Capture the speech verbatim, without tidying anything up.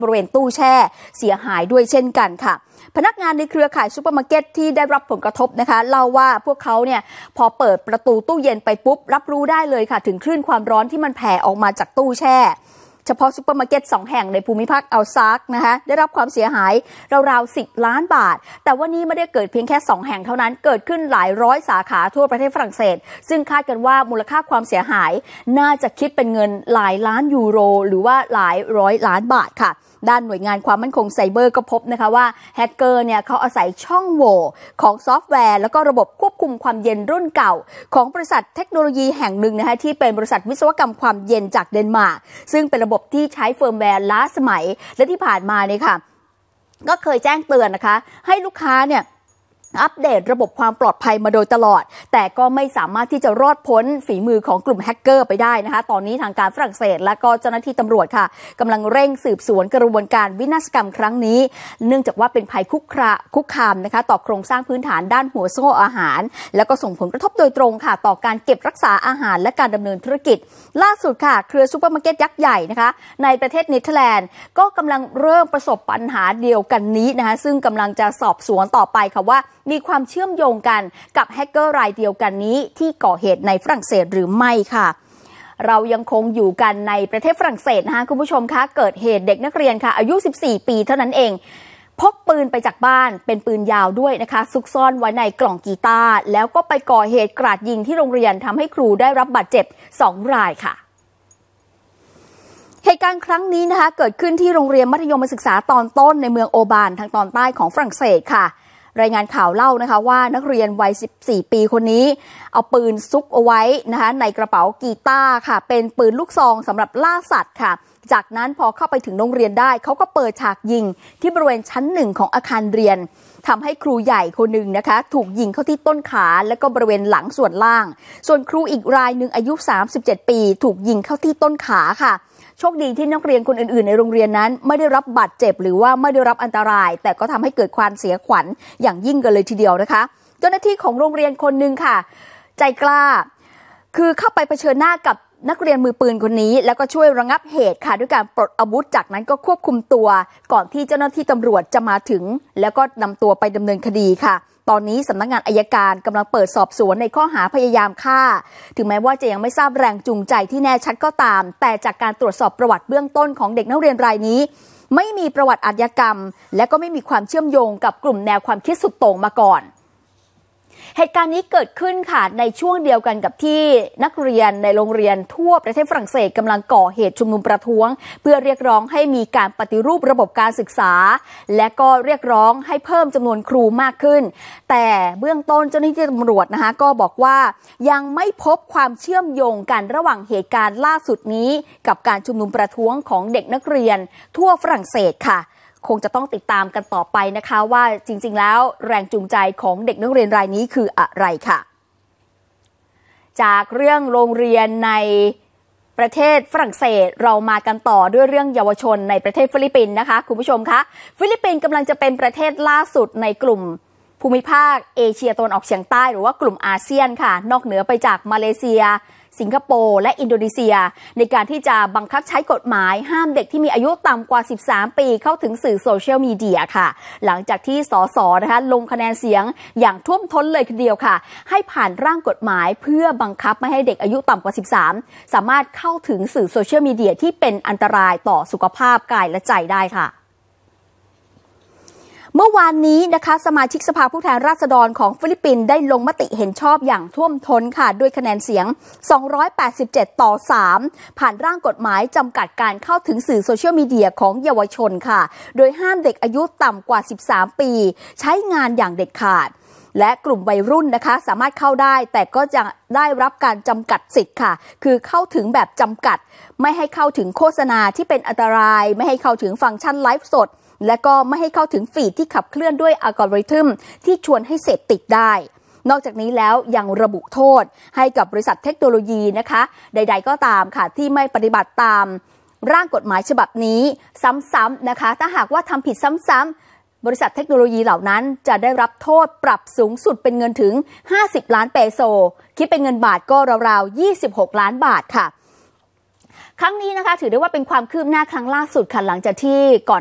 บริเวณตู้แช่เสียหายด้วยเช่นกันค่ะพนักงานในเครือข่ายซูเปอร์มาร์เก็ตที่ได้รับผลกระทบนะคะเล่าว่าพวกเขาเนี่ยพอเปิดประตูตู้เย็นไปปุ๊บรับรู้ได้เลยค่ะถึงคลื่นความร้อนที่มันแผ่ออกมาจากตู้แช่เฉพาะซูเปอร์มาร์เก็ตสองแห่งในภูมิภาคอัลซาร์นะคะได้รับความเสียหายราวๆสิบล้านบาทแต่ว่านี้ไม่ได้เกิดเพียงแค่สองแห่งเท่านั้นเกิดขึ้นหลายร้อยสาขาทั่วประเทศฝรั่งเศสซึ่งคาดกันว่ามูลค่าความเสียหายน่าจะคิดเป็นเงินหลายล้านยูโรหรือว่าหลายร้อยล้านบาทค่ะด้านหน่วยงานความมั่นคงไซเบอร์ก็พบนะคะว่าแฮกเกอร์เนี่ยเขาอาศัยช่องโหว่ของซอฟต์แวร์แล้วก็ระบบควบคุมความเย็นรุ่นเก่าของบริษัทเทคโนโลยีแห่งหนึ่งนะคะที่เป็นบริษัทวิศวกรรมความเย็นจากเดนมาร์กซึ่งเป็นระบบที่ใช้เฟิร์มแวร์ล้าสมัยและที่ผ่านมาเนี่ยค่ะก็เคยแจ้งเตือนนะคะให้ลูกค้าเนี่ยอัปเดตระบบความปลอดภัยมาโดยตลอดแต่ก็ไม่สามารถที่จะรอดพ้นฝีมือของกลุ่มแฮกเกอร์ไปได้นะคะตอนนี้ทางการฝรั่งเศสและก็เจ้าหน้าที่ตำรวจค่ะกำลังเร่งสืบสวนกระบวนการวินาศกรรมครั้งนี้เนื่องจากว่าเป็นภัยคุกคาคุกคามนะคะต่อโครงสร้างพื้นฐานด้านหัวโซ่อาหารแล้วก็ส่งผลกระทบโดยตรงค่ะต่อการเก็บรักษาอาหารและการดำเนินธุรกิจล่าสุดค่ะเครือซูเปอร์มาร์เก็ตยักษ์ใหญ่นะคะในประเทศเนเธอร์แลนด์ก็กำลังเริ่มประสบปัญหาเดียวกันนี้นะคะซึ่งกำลังจะสอบสวนต่อไปค่ะว่ามีความเชื่อมโยงกันกับแฮกเกอร์รายเดียวกันนี้ที่ก่อเหตุในฝรั่งเศสหรือไม่ค่ะเรายังคงอยู่กันในประเทศฝรั่งเศสนะคะคุณผู้ชมคะเกิดเหตุเด็กนักเรียนค่ะอายุสิบสี่ปีเท่านั้นเองพกปืนไปจากบ้านเป็นปืนยาวด้วยนะคะซุกซ่อนไว้ในกล่องกีตาร์แล้วก็ไปก่อเหตุกราดยิงที่โรงเรียนทำให้ครูได้รับบาดเจ็บสองรายค่ะเหตุการณ์ครั้งนี้นะคะเกิดขึ้นที่โรงเรียนมัธยมศึกษาตอนต้นในเมืองโอบานทางตอนใต้ของฝรั่งเศสค่ะรายงานข่าวเล่านะคะว่านักเรียนวัยสิบสี่ปีคนนี้เอาปืนซุกเอาไว้นะคะในกระเป๋ากีตาร์ค่ะเป็นปืนลูกซองสำหรับล่าสัตว์ค่ะจากนั้นพอเข้าไปถึงโรงเรียนได้เขาก็เปิดฉากยิงที่บริเวณชั้นหนึ่งของอาคารเรียนทำให้ครูใหญ่คนหนึ่งนะคะถูกยิงเข้าที่ต้นขาและก็บริเวณหลังส่วนล่างส่วนครูอีกรายหนึ่งอายุสามสิบเจ็ดปีถูกยิงเข้าที่ต้นขาค่ะโชคดีที่นักเรียนคนอื่นๆในโรงเรียนนั้นไม่ได้รับบาดเจ็บหรือว่าไม่ได้รับอันตรายแต่ก็ทำให้เกิดความเสียขวัญอย่างยิ่งกันเลยทีเดียวนะคะเจ้าหน้าที่ของโรงเรียนคนหนึ่งค่ะใจกล้าคือเข้าไปเผชิญหน้ากับนักเรียนมือปืนคนนี้แล้วก็ช่วยระงับเหตุค่ะด้วยการปลดอาวุธจากนั้นก็ควบคุมตัวก่อนที่เจ้าหน้าที่ตำรวจจะมาถึงแล้วก็นำตัวไปดำเนินคดีค่ะตอนนี้สำนักงานอัยการกำลังเปิดสอบสวนในข้อหาพยายามฆ่าถึงแม้ว่าจะยังไม่ทราบแรงจูงใจที่แน่ชัดก็ตามแต่จากการตรวจสอบประวัติเบื้องต้นของเด็กนักเรียนรายนี้ไม่มีประวัติอาชญากรรมและก็ไม่มีความเชื่อมโยงกับกลุ่มแนวความคิดสุดโต่งมาก่อนเหตุการณ์นี้เกิดขึ้นค่ะในช่วงเดียวกันกับที่นักเรียนในโรงเรียนทั่วประเทศฝรั่งเศสกำลังก่อเหตุชุมนุมประท้วงเพื่อเรียกร้องให้มีการปฏิรูประบบการศึกษาและก็เรียกร้องให้เพิ่มจำนวนครูมากขึ้นแต่เบื้องต้นเจ้าหน้าที่ตำรวจนะคะก็บอกว่ายังไม่พบความเชื่อมโยงกันระหว่างเหตุการณ์ล่าสุดนี้กับการชุมนุมประท้วงของเด็กนักเรียนทั่วฝรั่งเศสค่ะคงจะต้องติดตามกันต่อไปนะคะว่าจริงๆแล้วแรงจูงใจของเด็กนักเรียนรายนี้คืออะไรค่ะจากเรื่องโรงเรียนในประเทศฝรั่งเศสเรามากันต่อด้วยเรื่องเยาวชนในประเทศฟิลิปปินส์นะคะคุณผู้ชมคะฟิลิปปินส์กำลังจะเป็นประเทศล่าสุดในกลุ่มภูมิภาคเอเชียตะวันออกเฉียงใต้หรือว่ากลุ่มอาเซียนค่ะนอกเหนือไปจากมาเลเซียสิงคโปร์และอินโดนีเซียในการที่จะบังคับใช้กฎหมายห้ามเด็กที่มีอายุต่ำกว่าสิบสามปีเข้าถึงสื่อโซเชียลมีเดียค่ะหลังจากที่สสนะคะลงคะแนนเสียงอย่างท่วมท้นเลยทีเดียวค่ะให้ผ่านร่างกฎหมายเพื่อบังคับไม่ให้เด็กอายุต่ำกว่าสิบสามสามารถเข้าถึงสื่อโซเชียลมีเดียที่เป็นอันตรายต่อสุขภาพกายและใจได้ค่ะเมื่อวานนี้นะคะสมาชิกสภาผู้แทนราษฎรของฟิลิปปินส์ได้ลงมติเห็นชอบอย่างท่วมท้นค่ะด้วยคะแนนเสียงสองร้อยแปดสิบเจ็ดต่อสามผ่านร่างกฎหมายจำกัดการเข้าถึงสื่อโซเชียลมีเดียของเยาวชนค่ะโดยห้ามเด็กอายุต่ำกว่าสิบสามปีใช้งานอย่างเด็ดขาดและกลุ่มวัยรุ่นนะคะสามารถเข้าได้แต่ก็จะได้รับการจำกัดสิทธิ์ค่ะคือเข้าถึงแบบจำกัดไม่ให้เข้าถึงโฆษณาที่เป็นอันตรายไม่ให้เข้าถึงฟังก์ชันไลฟ์สดและก็ไม่ให้เข้าถึงฟีดที่ขับเคลื่อนด้วยอัลกอริทึมที่ชวนให้เสพติดได้นอกจากนี้แล้วยังระบุโทษให้กับบริษัทเทคโนโลยีนะคะใดๆก็ตามค่ะที่ไม่ปฏิบัติตามร่างกฎหมายฉบับนี้ซ้ำๆนะคะถ้าหากว่าทำผิดซ้ำๆบริษัทเทคโนโลยีเหล่านั้นจะได้รับโทษปรับสูงสุดเป็นเงินถึงห้าสิบล้านเปโซคิดเป็นเงินบาทก็ราวๆยี่สิบหกล้านบาทค่ะครั้งนี้นะคะถือได้ว่าเป็นความคืบหน้าครั้งล่าสุดค่ะหลังจากที่ก่อน